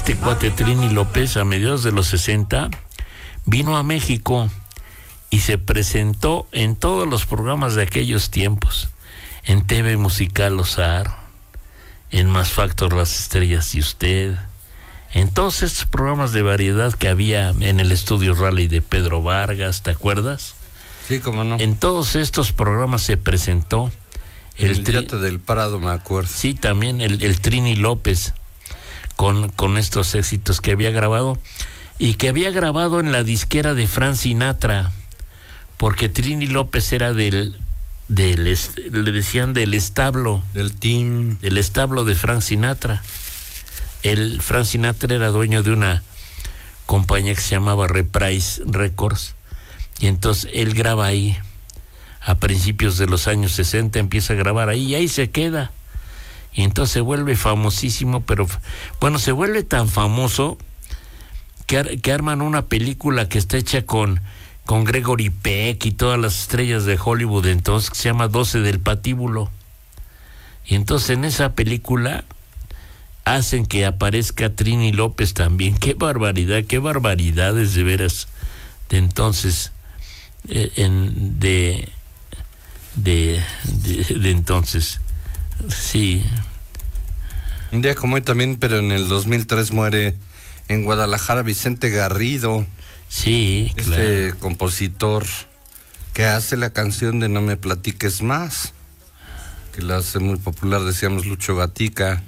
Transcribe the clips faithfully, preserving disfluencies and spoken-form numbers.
Este cuate Trini López, a mediados de los sesenta, vino a México y se presentó en todos los programas de aquellos tiempos, en T V Musical Ozar, en Más Factor Las Estrellas y Usted, en todos estos programas de variedad que había en el Estudio Rally de Pedro Vargas, ¿te acuerdas? Sí, cómo no. En todos estos programas se presentó el, el tri... Yate del Prado, me acuerdo. Sí, también el, el Trini López, con, con estos éxitos que había grabado, y que había grabado en la disquera de Frank Sinatra, porque Trini López era del, del le decían del establo, del team, del establo de Frank Sinatra. El Frank Sinatra era dueño de una compañía que se llamaba Reprise Records, y entonces él graba ahí a principios de los años sesenta, empieza a grabar ahí y ahí se queda, y entonces se vuelve famosísimo, pero bueno, se vuelve tan famoso que, que arman una película que está hecha con con Gregory Peck y todas las estrellas de Hollywood entonces, que se llama doce del Patíbulo, y entonces en esa película hacen que aparezca Trini López también. Qué barbaridad, qué barbaridades de veras de entonces, eh, en, de, de, de, de entonces, sí. Un día como hoy también, pero en el dos mil tres muere en Guadalajara Vicente Garrido. Sí, este claro. Compositor que hace la canción de No me platiques más, que la hace muy popular, decíamos Lucho Gatica.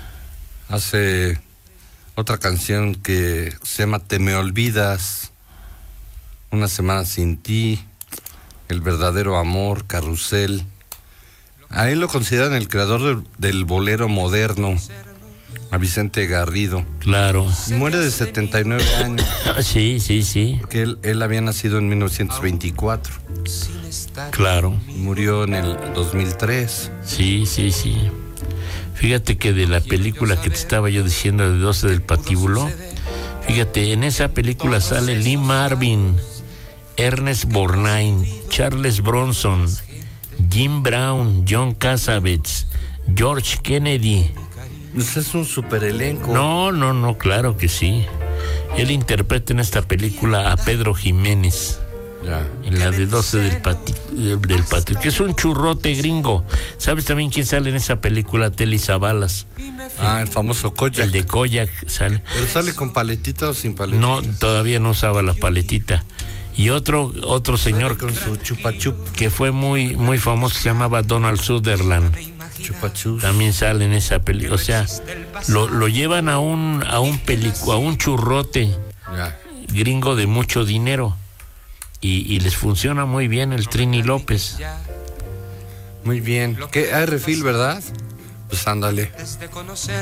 Hace otra canción que se llama Te me olvidas, Una semana sin ti, El verdadero amor, Carrusel. A él lo consideran el creador del, del bolero moderno, a Vicente Garrido. Claro. Muere de setenta y nueve años. Sí, sí, sí. Porque él, él había nacido en mil novecientos veinticuatro. Claro. Murió en el dos mil tres. Sí, sí, sí. Fíjate que de la película que te estaba yo diciendo de doce del Patíbulo, fíjate, en esa película sale Lee Marvin, Ernest Borgnine, Charles Bronson, Jim Brown, John Cassavetes, George Kennedy. Ese es un super elenco. No, no, no, claro que sí. Él interpreta en esta película a Pedro Jiménez. Ya. En la de doce del Pati, del Pati, que es un churrote gringo. ¿Sabes también quién sale en esa película? Telly Savalas. Ah, el famoso Kojak. El de Kojak sale. ¿Pero sale con paletita o sin paletita? No, todavía no usaba la paletita. Y otro otro señor con su chupa chup, que fue muy muy famoso, se llamaba Donald Sutherland. Chupa chup. También sale en esa película. O sea, lo, lo llevan a un a un pelicu, a un churrote Ya. gringo de mucho dinero. Y, y les funciona muy bien el Trini López. Muy bien. ¿Qué? ¿Hay refil, verdad? Pues ándale.